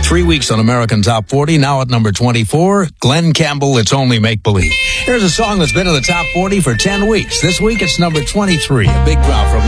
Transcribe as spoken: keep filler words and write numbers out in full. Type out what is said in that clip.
Three weeks on American Top forty, now at number twenty-four, Glenn Campbell, It's Only Make Believe. Here's a song that's been in the top forty for ten weeks. This week, it's number twenty-three, a big drop from